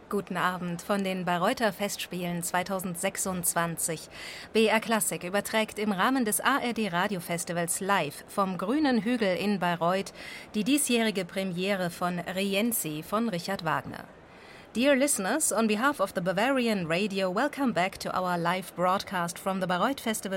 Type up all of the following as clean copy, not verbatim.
Guten Abend von den Bayreuther Festspielen 2026. BR Klassik überträgt im Rahmen des ARD Radiofestivals live vom Grünen Hügel in Bayreuth die diesjährige Premiere von Rienzi von Richard Wagner. Dear listeners, on behalf of the Bavarian Radio, welcome back to our live broadcast from the Bayreuth Festival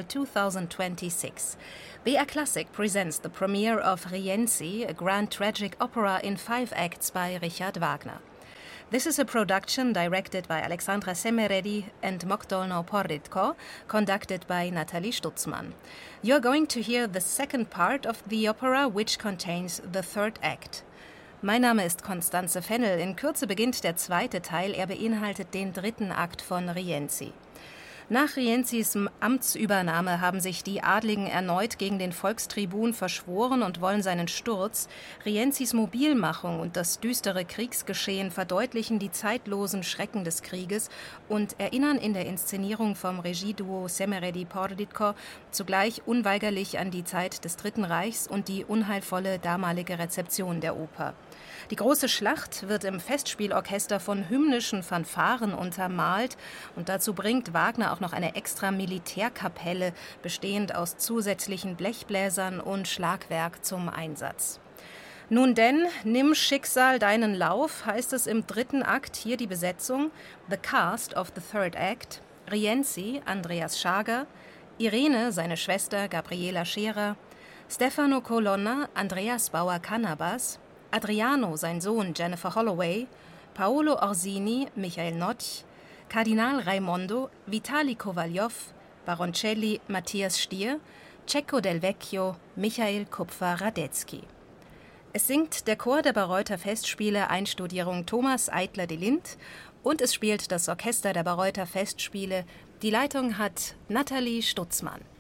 2026. BR Klassik presents the premiere of Rienzi, a grand tragic opera in 5 acts by Richard Wagner. This is a production directed by Alexandra Semeredi and Mogdolno Porridko, conducted by Nathalie Stutzmann. You're going to hear the second part of the opera, which contains the third act. Mein Name ist Constanze Fennel. In Kürze beginnt der zweite Teil. Er beinhaltet den dritten Akt von Rienzi. Nach Rienzis Amtsübernahme haben sich die Adligen erneut gegen den Volkstribun verschworen und wollen seinen Sturz. Rienzis Mobilmachung und das düstere Kriegsgeschehen verdeutlichen die zeitlosen Schrecken des Krieges und erinnern in der Inszenierung vom Regieduo Semeredi-Porridko zugleich unweigerlich an die Zeit des Dritten Reichs und die unheilvolle damalige Rezeption der Oper. Die große Schlacht wird im Festspielorchester von hymnischen Fanfaren untermalt und dazu bringt Wagner auch noch eine extra Militärkapelle, bestehend aus zusätzlichen Blechbläsern und Schlagwerk zum Einsatz. Nun denn, nimm Schicksal deinen Lauf, heißt es im dritten Akt, hier die Besetzung, The Cast of the Third Act, Rienzi, Andreas Schager, Irene, seine Schwester Gabriela Scherer, Stefano Colonna, Andreas Bauer-Cannabas, Adriano, sein Sohn Jennifer Holloway, Paolo Orsini, Michael Notch, Kardinal Raimondo, Vitali Kowaljow, Baroncelli, Matthias Stier, Cecco Del Vecchio, Michael Kupfer-Radetzky. Es singt der Chor der Bayreuther Festspiele Einstudierung Thomas Eitler de Lindt und es spielt das Orchester der Bayreuther Festspiele. Die Leitung hat Nathalie Stutzmann.